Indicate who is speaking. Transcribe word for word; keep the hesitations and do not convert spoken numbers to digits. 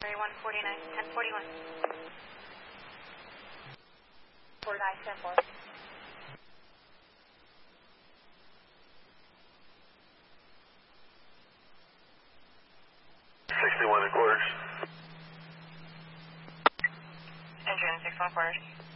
Speaker 1: one forty-nine, ten forty-one. forty-nine, ten four.
Speaker 2: sixty-one and quarters.
Speaker 1: Engine, six one quarters.